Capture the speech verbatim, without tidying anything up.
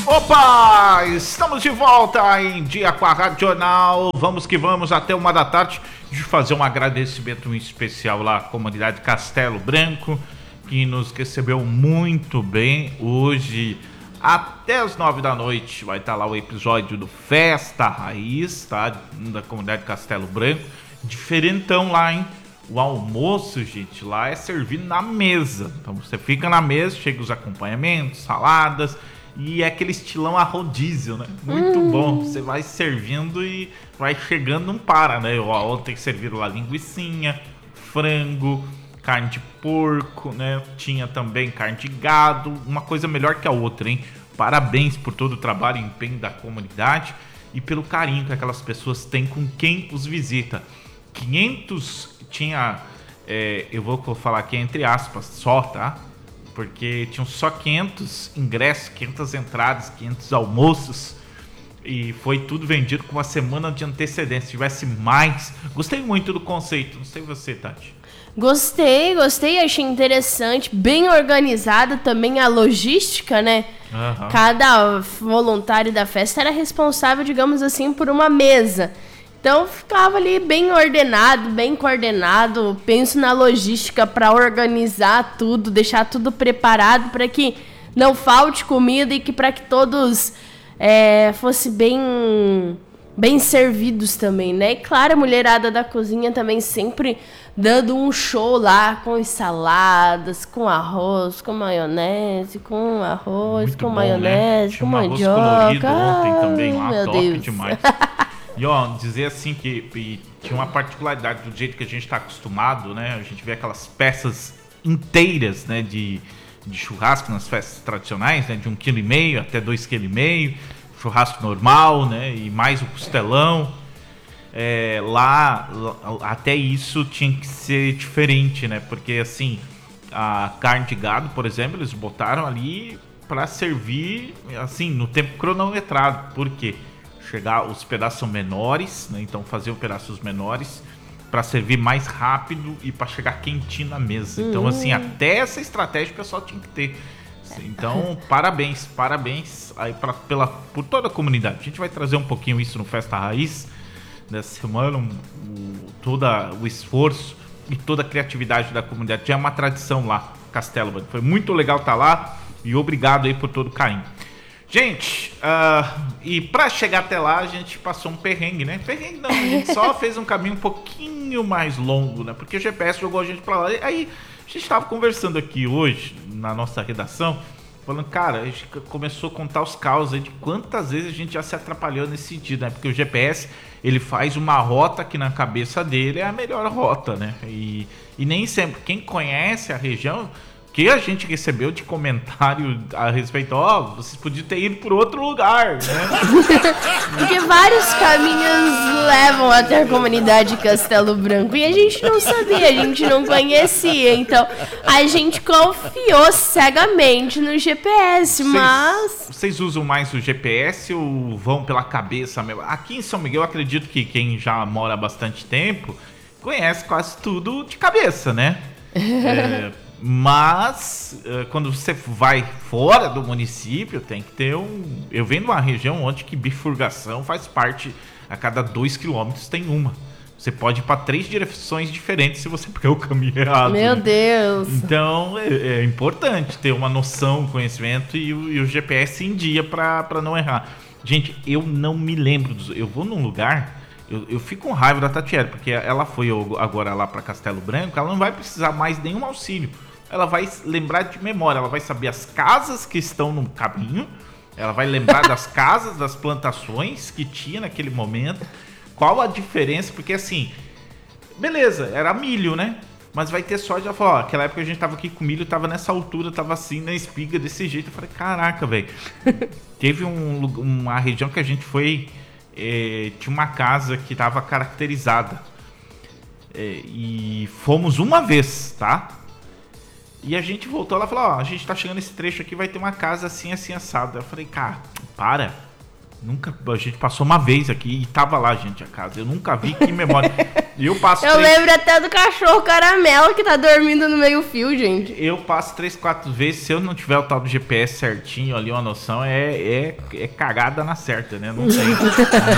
Opa! Estamos de volta em Dia com a Radional. Vamos que vamos até uma da tarde. De fazer um agradecimento especial lá à comunidade Castelo Branco, que nos recebeu muito bem. Hoje, até as nove da noite, vai estar lá o episódio do Festa Raiz, tá? Da comunidade Castelo Branco. Diferentão lá, hein? O almoço, gente, lá é servido na mesa. Então você fica na mesa, chega os acompanhamentos, saladas. E é aquele estilão a rodízio, né? Muito hum. bom. Você vai servindo e vai chegando, não para, né? Ontem serviram lá linguicinha, frango, carne de porco, né? Tinha também carne de gado. Uma coisa melhor que a outra, hein? Parabéns por todo o trabalho e empenho da comunidade e pelo carinho que aquelas pessoas têm com quem os visita. quinhentos tinha... É, eu vou falar aqui entre aspas, só, tá? Porque tinham só quinhentos ingressos, quinhentas entradas, quinhentos almoços. E foi tudo vendido com uma semana de antecedência. Se tivesse mais... Gostei muito do conceito. Não sei você, Tati. Gostei, gostei. Achei interessante. Bem organizada também a logística, né? Uhum. Cada voluntário da festa era responsável, digamos assim, por uma mesa. Então ficava ali bem ordenado, bem coordenado. Penso na logística para organizar tudo, deixar tudo preparado para que não falte comida e que para que todos é, fossem bem, bem servidos também, né? E claro, a mulherada da cozinha também sempre dando um show lá com saladas, com arroz, com maionese, com arroz, muito com bom, maionese, né? Com mandioca. Ontem também, lá, meu top Deus. Demais. E ó, dizer assim que e, tinha uma particularidade do jeito que a gente está acostumado, né? A gente vê aquelas peças inteiras, né, de, de churrasco nas festas tradicionais, né? De um quilo e meio até dois quilos e meio, churrasco normal, né? E mais o costelão. É, lá, até isso tinha que ser diferente, né? Porque assim, a carne de gado, por exemplo, eles botaram ali para servir, assim, no tempo cronometrado. Por quê? Chegar, os pedaços são menores, né? Então fazer pedaços menores para servir mais rápido e para chegar quentinho na mesa. Então, assim, até essa estratégia o pessoal tinha que ter. Então, parabéns, parabéns aí pra, pela, por toda a comunidade. A gente vai trazer um pouquinho isso no Festa Raiz dessa semana, um, um, todo o esforço e toda a criatividade da comunidade. Já é uma tradição lá, Castelo. Foi muito legal estar lá e obrigado aí por todo o carinho. Gente, uh, e pra chegar até lá a gente passou um perrengue, né? Perrengue não, a gente só fez um caminho um pouquinho mais longo, né? Porque o G P S jogou a gente pra lá. Aí a gente tava conversando aqui hoje, na nossa redação, falando, cara, a gente começou a contar os causos aí de quantas vezes a gente já se atrapalhou nesse sentido, né? Porque o G P S, ele faz uma rota que na cabeça dele é a melhor rota, né? E, e nem sempre, quem conhece a região... que a gente recebeu de comentário a respeito, ó, oh, vocês podiam ter ido por outro lugar, né? Porque vários caminhos levam até a comunidade Castelo Branco e a gente não sabia, a gente não conhecia, então a gente confiou cegamente no G P S, mas... Vocês usam mais o G P S ou vão pela cabeça mesmo? Aqui em São Miguel eu acredito que quem já mora há bastante tempo conhece quase tudo de cabeça, né? É... Mas, quando você vai fora do município, tem que ter um... Eu venho de uma região onde que bifurcação faz parte, a cada dois quilômetros tem uma. Você pode ir para três direções diferentes se você pegar o caminho errado. Meu né? Deus! Então, é, é importante ter uma noção, conhecimento e o, e o G P S em dia para não errar. Gente, eu não me lembro... Dos, eu vou num lugar... Eu, eu fico com raiva da Tatiana, porque ela foi agora lá para Castelo Branco, ela não vai precisar mais de nenhum auxílio. Ela vai lembrar de memória, ela vai saber as casas que estão no caminho, ela vai lembrar das casas, das plantações que tinha naquele momento, qual a diferença, porque assim, beleza, era milho, né? Mas vai ter soja, ela falou, ó, aquela época a gente tava aqui com milho, tava nessa altura, tava assim, na espiga, desse jeito. Eu falei, caraca, velho. Teve um, uma região que a gente foi, é, tinha uma casa que tava caracterizada. É, e fomos uma vez, tá? E a gente voltou, ela falou, ó, a gente tá chegando nesse trecho aqui, vai ter uma casa assim, assim, assada. Eu falei, cara, para. Nunca, a gente passou uma vez aqui e tava lá, gente, a casa. Eu nunca vi, que memória. Eu passo Eu três... lembro até do cachorro caramelo que tá dormindo no meio fio, gente. Eu passo três, quatro vezes. Se eu não tiver o tal do G P S certinho ali, uma noção, é, é, é cagada na certa, né? Não tem.